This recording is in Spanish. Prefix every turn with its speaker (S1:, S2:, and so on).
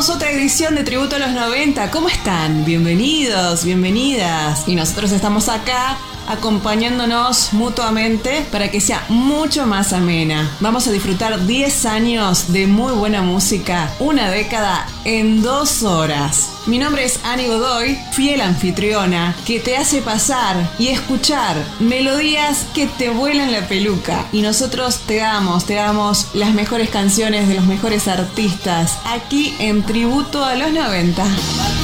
S1: Comenzamos otra edición de Tributo a los 90. ¿Cómo están? Bienvenidos, bienvenidas. Y nosotros estamos acá acompañándonos mutuamente para que sea mucho más amena. Vamos a disfrutar 10 años de muy buena música, una década en 2 horas. Mi nombre es Ani Godoy, fiel anfitriona que te hace pasar y escuchar melodías que te vuelan la peluca. Y nosotros te damos las mejores canciones de los mejores artistas aquí en Tributo a los 90.